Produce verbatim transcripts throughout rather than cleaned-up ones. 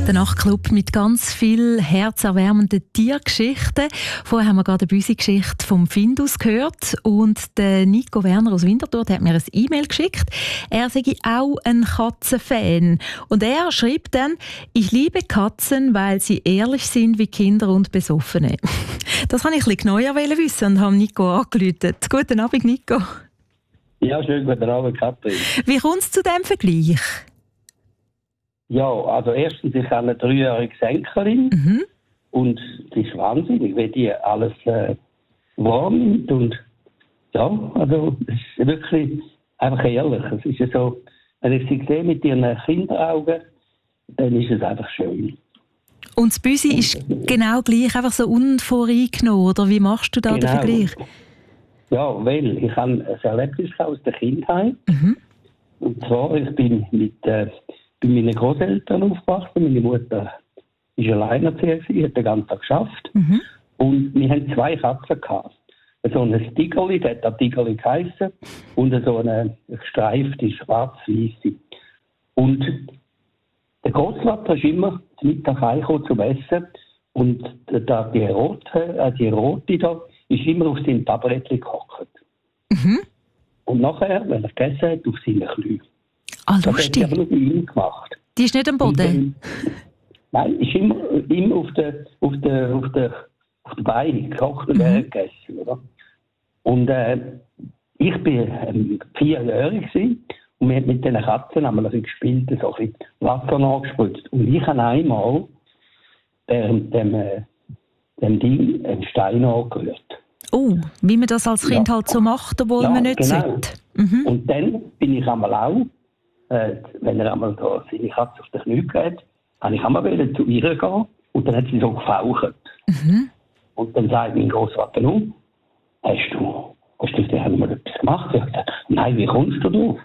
Der Nachtclub mit ganz viel herzerwärmenden Tiergeschichten. Vorher haben wir gerade eine Büsi-Geschichte vom Findus gehört. Und der Nico Werner aus Winterthur hat mir ein E-Mail geschickt. Er sei auch ein Katzenfan. Und er schreibt dann: Ich liebe Katzen, weil sie ehrlich sind wie Kinder und Besoffene. Das wollte ich ein bisschen genauer wissen und habe Nico angerufen. Guten Abend, Nico. Ja, schön, guten Abend, Katrin. Wie kommt es zu diesem Vergleich? Ja, also erstens, ich habe eine dreijährige Enkelin Mhm. und das ist wahnsinnig, wie die alles äh, wahrnimmt und ja, also es ist wirklich einfach ehrlich. Es ist ja so, wenn ich sie sehe mit ihren Kinderaugen, dann ist es einfach schön. Und das Büsi ist genau gleich, einfach so unvoreingenommen, oder wie machst du da den Vergleich? Ja, weil ich habe ein Erlebnis aus der Kindheit. Mhm. Und zwar, ich bin mit äh, bei meinen Großeltern aufgewachsen. Meine Mutter war alleinerziehend, hat den ganzen Tag geschafft. Mhm. Und wir hatten zwei Katzen gehabt. So ein Tigerli, der hat Tigerli geheissen, und so eine gestreifte, schwarz-weisse. Und der Großvater ist immer zum Mittag heimgekommen zum Essen. Und da, die, rote, äh, die rote da ist immer auf seinem Tablettchen gehockt. Mhm. Und nachher, wenn er gegessen hat, auf seine Knie. Ah, Das hat lustig. sie aber nur bei ihm gemacht. Die ist nicht am Boden? Und, äh, nein, ist immer, immer auf der, auf der, auf der, auf der Beine gekocht und Mhm. er gegessen, oder? Und äh, ich bin ähm, vierjährig gewesen, und wir haben mit diesen Katzen haben wir also gespielt, so ein bisschen Wasser nachgespritzt. Und ich habe einmal dem, dem, äh, dem Ding einen Stein angerührt. Oh, wie man das als Kind Ja. halt so macht, obwohl Ja, man nicht genau. sollte. Mhm. Und dann bin ich einmal auch, äh, wenn er einmal da seine Katze auf den Knie geht, habe ich einmal wollen zu ihr gehen und dann hat sie so gefaucht. Mhm. Und dann sagt mein Großvater, nun, hast du, hast du das mal etwas gemacht? Ich habe gesagt, nein, wie kommst du drauf?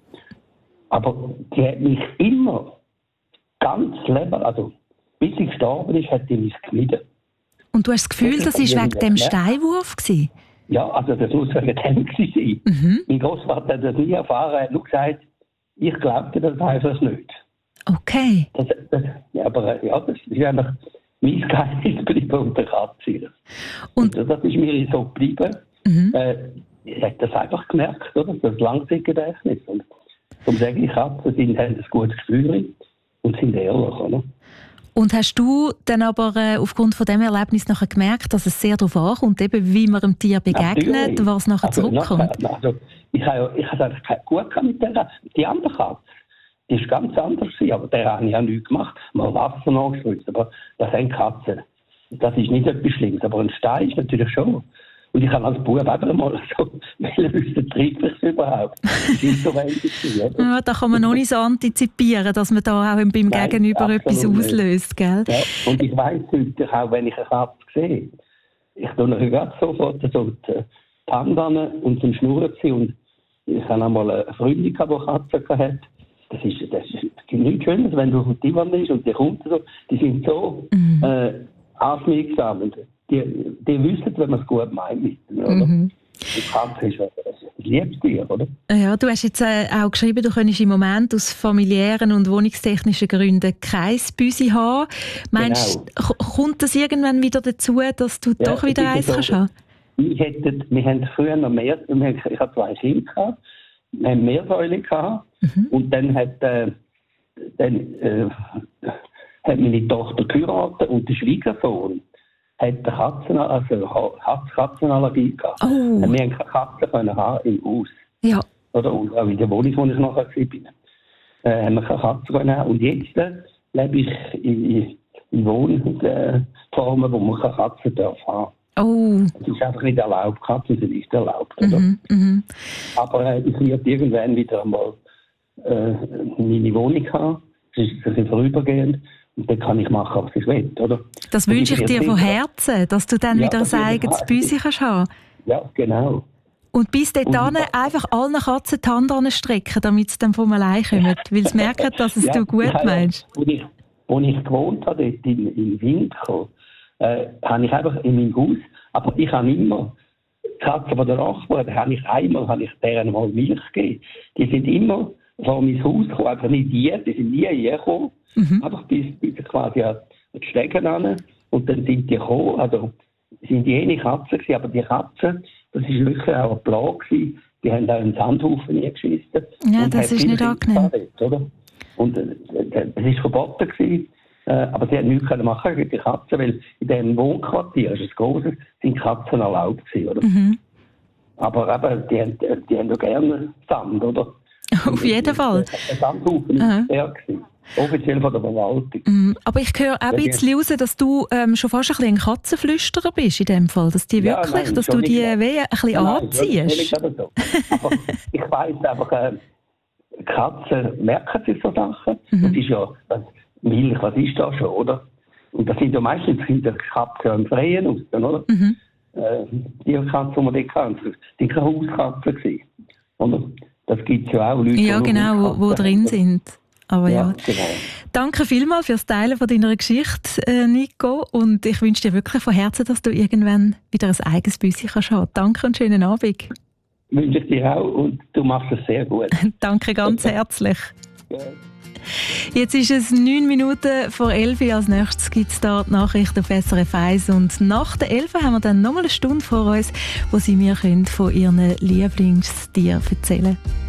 Aber die hat mich immer ganz leben, also bis sie gestorben ist, hat die mich gemieden. Und du hast das Gefühl, das Das war ist wegen dem ja. Steinwurf gewesen? Ja, also das muss wegen dem gewesen sein. Mhm. Mein Großvater hat das nie erfahren, er hat nur gesagt, ich glaubte das einfach nicht. Okay. Das, das, ja, aber ja, das ist einfach mein Geheimnis geblieben unter Katzen. Und- Und das ist mir so geblieben. Mhm. Äh, ich habe das einfach gemerkt, oder? Das Langzeitgedächtnis. Und darum sage ich, Katzen sind, haben ein gutes Gefühl und sind ehrlich, oder? Und hast du dann aber äh, aufgrund von dem Erlebnis nachher gemerkt, dass es sehr darauf ankommt, eben wie man dem Tier begegnet, Natürlich. was nachher Also, zurückkommt? nachher, also, ich habe ja- ich habe es einfach gut gehabt mit der Die andere Katze, die ist ganz anders gewesen, aber der habe ich ja nichts gemacht. Mal Wasser nachgespritzt, aber das sind Katzen. Das ist nicht etwas Schlimmes, aber ein Stein ist natürlich schon. Und ich habe als Bub einfach mal so, welchen wissen, treibt mich das überhaupt? Das ist so wenig gewesen, oder? Ja, da kann man noch nicht so antizipieren, dass man da auch beim Nein, Gegenüber etwas absolut nicht. auslöst, gell? Ja, und ich weiss heute auch, wenn ich eine Katze sehe, ich tue nachher gerade sofort so die die Hand an und zum Schnurren ziehen. Und ich habe einmal eine Freundin gehabt, die Katzen hatte. Das ist, das ist nichts Schönes, wenn du auf dem Divan bist und die kommt so, die sind so Mhm. äh, aufmerksam. Und die, die wissen, wenn man es gut meint mit ihnen, oder? Mhm. Die Katze ist ein liebes Tier, oder? Ja, du hast jetzt äh, auch geschrieben, du könntest im Moment aus familiären und wohnungstechnischen Gründen kein Büsi haben. Meinst du, Genau. k- kommt das irgendwann wieder dazu, dass du Ja, doch wieder es eins ist ja kannst so. haben? Wir, hätten, wir haben früher noch mehr, wir haben, ich habe zwei Kinder gehabt, wir haben mehr Säulen gehabt, Mhm. und dann hat, äh, dann, äh, hat meine Tochter geheiratet und der Schwiegersohn hat eine Katzen, also hat Katzenallergie gehabt. Oh. Und wir haben keine Katzen können haben im Haus. Ja. Oder und auch in der Wohnung, wo ich nachher war. Äh, haben wir keine Katzen können haben. Und jetzt äh, lebe ich in, in, in Wohnformen, wo man keine Katzen darf haben. Oh. Es ist einfach nicht erlaubt, Katzen sind nicht erlaubt. Oder? Mhm. Mhm. Aber äh, ich werde irgendwann wieder einmal äh, meine Wohnung haben. Es ist ein bisschen vorübergehend. Und dann kann ich machen, was ich will, oder? Das Und wünsche ich bin dir jetzt von sicher- Herzen, dass du dann Ja, wieder ein das will ich eigenes haben. Büsi kannst haben. Ja, genau. Und bis Und- dahin einfach allen Katzen die Hand anstrecken, damit sie dann von allein kommen. Weil sie merken, dass es Ja, du gut ich habe ja- meinst. Wo ich, wo ich gewohnt habe, dort in, in Winkel, äh, habe ich einfach in meinem Haus, aber ich habe immer, die Katzen, die der Nachbarn, da habe ich einmal, habe ich deren mal Milch gegeben. Die sind immer vor mein Haus gekommen, also nicht die, die sind nie hergekommen, mhm. einfach bis, bis quasi an die Stegen an und dann sind die gekommen, also sind die eine Katzen gewesen, aber die Katzen, das war wirklich auch eine Plage gewesen, die haben auch einen Sandhaufen geschissen. Ja, das ist nicht angenehm. Oder? Und äh, es war verboten gewesen, äh, aber sie haben nichts machen gegen die Katzen, weil in diesem Wohnquartier, das ist ein grosses, sind Katzen erlaubt gewesen, oder? Mhm. Aber eben, die, haben, die haben ja gerne Sand, oder? Auf jeden Fall. Der Sandhaufen war der gewesen. Offiziell von der Verwaltung. Mm, aber ich höre auch ein bisschen raus, dass du ähm, schon fast ein bisschen ein Katzenflüsterer bist in dem Fall. Dass die ja, wirklich, nein, dass du die Wehen ein bisschen nein, anziehst. Nein, so. Aber ich weiss einfach, äh, Katzen merken sich so Sachen. Mhm. Das ist ja, das, Milch, was ist das schon, oder? Und das sind ja meistens sind die Katzen im Freien aus, oder? Mhm. Äh, die Katzen, die man nicht kennt, die waren Hauskatzen gewesen. Oder? Das gibt es ja auch Leute, ja, genau, wo, wo drin sind. Aber ja, ja. Genau. Danke vielmals fürs Teilen von deiner Geschichte, äh, Nico. Und ich wünsche dir wirklich von Herzen, dass du irgendwann wieder ein eigenes Büssi kannst haben. Danke und schönen Abend. Wünsche ich dir auch und du machst es sehr gut. Danke ganz herzlich. Ja. Jetzt ist es neun Minuten vor elf. Als nächstes gibt es da die Nachrichten auf S R F eins. Und nach der elf haben wir dann nochmal eine Stunde vor uns, wo Sie mir von Ihren Lieblingstieren erzählen können.